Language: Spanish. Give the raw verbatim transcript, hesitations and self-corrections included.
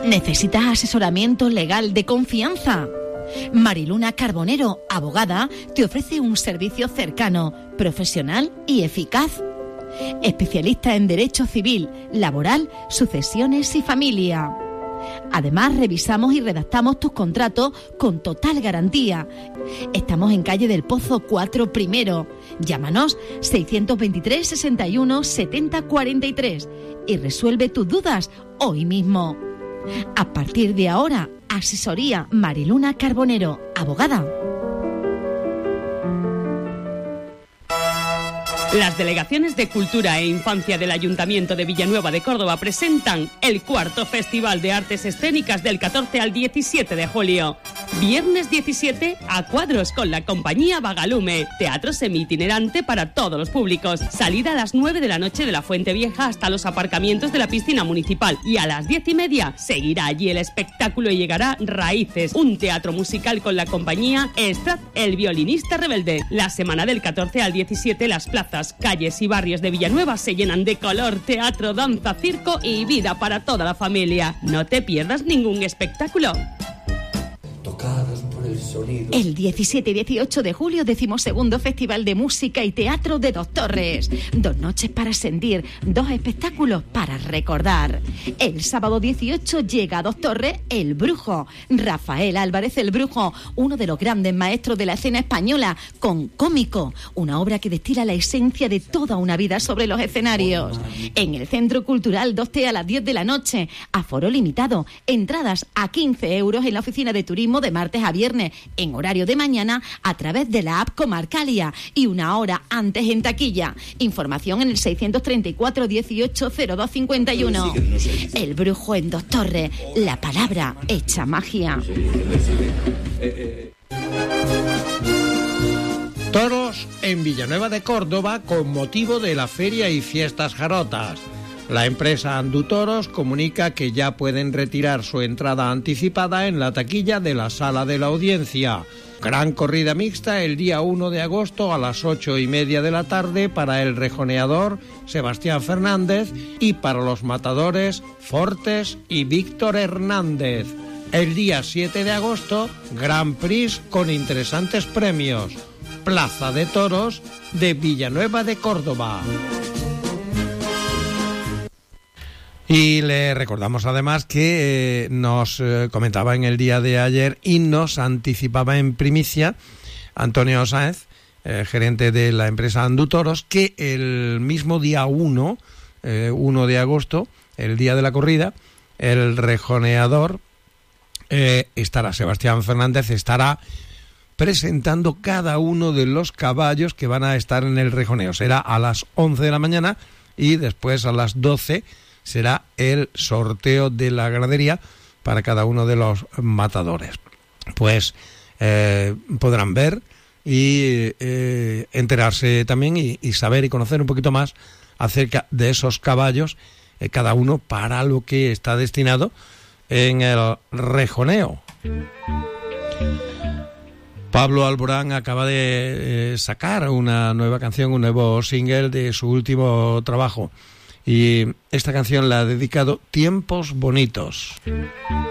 ¿Necesitas asesoramiento legal de confianza? Mariluna Carbonero, abogada, te ofrece un servicio cercano, profesional y eficaz. Especialista en Derecho Civil, Laboral, Sucesiones y Familia. Además, revisamos y redactamos tus contratos con total garantía. Estamos en calle del Pozo cuatro Primero. Llámanos seiscientos veintitrés, sesenta y uno, setenta, cuarenta y tres y resuelve tus dudas hoy mismo. A partir de ahora, asesoría Mariluna Carbonero, abogada. Las delegaciones de Cultura e Infancia del Ayuntamiento de Villanueva de Córdoba presentan el cuarto Festival de Artes Escénicas del catorce al diecisiete de julio. Viernes diecisiete, a cuadros con la compañía Vagalume, teatro semi-itinerante para todos los públicos. Salida a las nueve de la noche de la Fuente Vieja hasta los aparcamientos de la piscina municipal, y a las diez y media seguirá allí el espectáculo y llegará Raíces, un teatro musical con la compañía Estrat, el violinista rebelde. La semana del catorce al diecisiete, las plazas, calles y barrios de Villanueva se llenan de color, teatro, danza, circo y vida para toda la familia. No te pierdas ningún espectáculo. Tocados por el sonido. El diecisiete y dieciocho de julio, decimosegundo Festival de Música y Teatro de Dos Torres. Dos noches para sentir, dos espectáculos para recordar. El sábado dieciocho llega a Dos Torres El Brujo. Rafael Álvarez el Brujo, uno de los grandes maestros de la escena española, con Cómico, una obra que destila la esencia de toda una vida sobre los escenarios. En el Centro Cultural Doste a las diez de la noche, aforo limitado, entradas a quince euros en la oficina de turismo de martes a viernes, en horario de mañana a través de la app Comarcalia y una hora antes en taquilla. Información en el seiscientos treinta y cuatro, dieciocho, cero dos cincuenta y uno. El Brujo en Dos Torres, la palabra hecha magia. Toros en Villanueva de Córdoba con motivo de la Feria y Fiestas Jarotas. La empresa Andutoros comunica que ya pueden retirar su entrada anticipada en la taquilla de la Sala de la Audiencia. Gran corrida mixta el día uno de agosto a las ocho y media de la tarde para el rejoneador Sebastián Fernández y para los matadores Fortes y Víctor Hernández. El día siete de agosto, Gran Prix con interesantes premios. Plaza de Toros de Villanueva de Córdoba. Y le recordamos además que eh, nos eh, comentaba en el día de ayer y nos anticipaba en primicia Antonio Sáenz, eh, gerente de la empresa Andutoros, que el mismo día uno, eh, uno de agosto, el día de la corrida, el rejoneador eh, estará, Sebastián Fernández estará presentando cada uno de los caballos que van a estar en el rejoneo. Será a las once de la mañana y después a las doce será el sorteo de la gradería para cada uno de los matadores. Pues eh, podrán ver y eh, enterarse también y, y saber y conocer un poquito más acerca de esos caballos, eh, cada uno para lo que está destinado en el rejoneo. Pablo Alborán acaba de eh, sacar una nueva canción, un nuevo single de su último trabajo. Y esta canción la ha dedicado Tiempos Bonitos.